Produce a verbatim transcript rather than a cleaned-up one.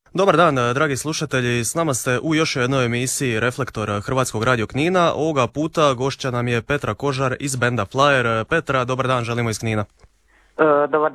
Dobar dan, dragi slušatelji, s nama ste u još jednoj emisiji Reflektor Hrvatskog radio Knina. Ovoga puta gošća nam je Petra Kožar iz benda Flyer. Petra, dobar dan, želimo iz Knina. E, dobar